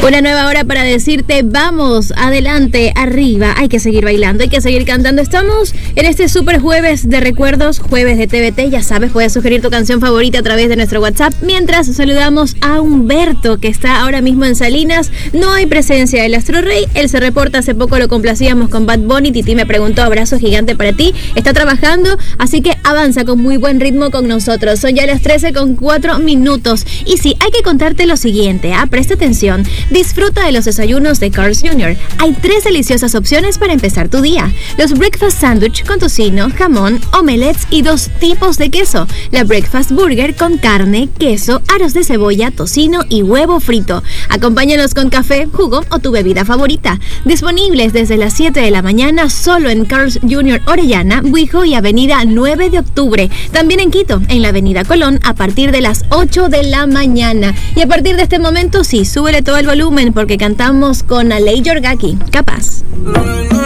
Una nueva hora para decirte, vamos, adelante, arriba, hay que seguir bailando, hay que seguir cantando. Estamos en este super jueves de recuerdos, jueves de TBT, ya sabes, puedes sugerir tu canción favorita a través de nuestro WhatsApp. Mientras saludamos a Humberto, que está ahora mismo en Salinas. No hay presencia del Astro Rey, él se reporta, hace poco lo complacíamos con Bad Bunny. Titi me preguntó, abrazo gigante para ti, está trabajando, así que avanza con muy buen ritmo con nosotros. Son ya las 13:04. Y sí, hay que contarte lo siguiente, presta atención. Disfruta de los desayunos de Carl's Jr. Hay 3 deliciosas opciones para empezar tu día. Los breakfast sandwich con tocino, jamón, omelets y 2 tipos de queso. La breakfast burger con carne, queso, aros de cebolla, tocino y huevo frito. Acompáñalos con café, jugo o tu bebida favorita. Disponibles desde las 7 de la mañana solo en Carl's Jr. Orellana, Buijo y Avenida 9 de Octubre. También en Quito, en la Avenida Colón, a partir de las 8 de la mañana. Y a partir de este momento, sí, súbele todo el volumen porque cantamos con Aley Yorgaki, Capaz.